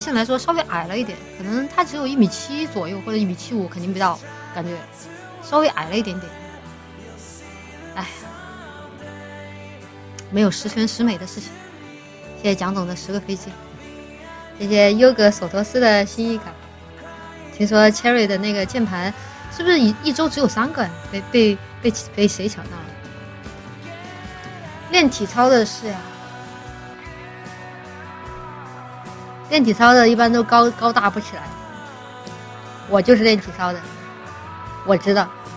线来说稍微矮了一点，可能他只有1.7米左右或者1.75米，肯定不到，感觉稍微矮了一点点。哎，没有十全十美的事情。谢谢蒋总的10个飞机，谢谢优格索托斯的心意卡。听说 Cherry 的那个键盘是不是一周只有3个呀？被谁抢到了？练体操的是呀，练体操的一般都高大不起来。我就是练体操的，我知道。